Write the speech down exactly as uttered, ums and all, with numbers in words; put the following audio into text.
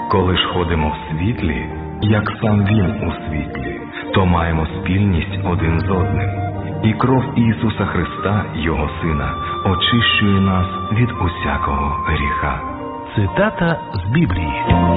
Коли ж ходимо в світлі, як сам Він у світлі, то маємо спільність один з одним. І кров Ісуса Христа, Його Сина, очищує нас від усякого гріха. Цитата з Біблії.